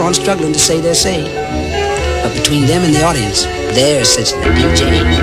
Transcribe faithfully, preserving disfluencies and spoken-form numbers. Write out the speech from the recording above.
on struggling to say their say. But between them and the audience, there's such the D J.